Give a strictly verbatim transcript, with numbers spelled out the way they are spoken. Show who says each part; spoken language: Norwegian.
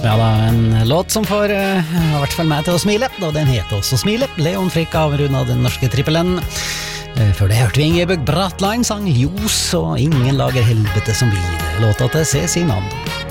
Speaker 1: Ja da, en låt som får uh, i hvert fall meg til å smile, og den heter også Smile. Leon Frick avrunda den norske trippelen. Uh, før det hørte vi Ingebjørg Bratland sang Ljos, og Ingen lager helvete som vi. Låta til Cezinando.